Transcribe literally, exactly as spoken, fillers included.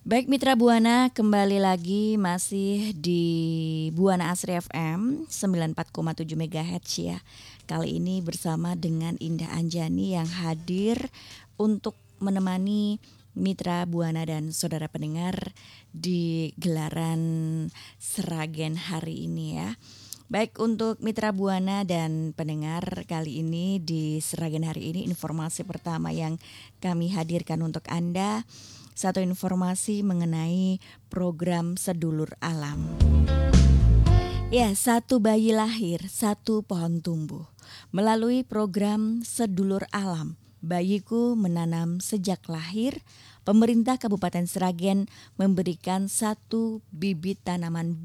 Baik Mitra Buana, kembali lagi masih di Buana Asri F M sembilan puluh empat koma tujuh megahertz ya. Kali ini bersama dengan Indah Anjani yang hadir untuk menemani Mitra Buana dan saudara pendengar di gelaran Sragen hari ini ya. Baik untuk Mitra Buana dan pendengar, kali ini di Sragen hari ini informasi pertama yang kami hadirkan untuk Anda, satu informasi mengenai program Sedulur Alam. Ya, satu bayi lahir, satu pohon tumbuh. Melalui program Sedulur Alam, bayiku menanam sejak lahir. Pemerintah Kabupaten Sragen memberikan satu bibit tanaman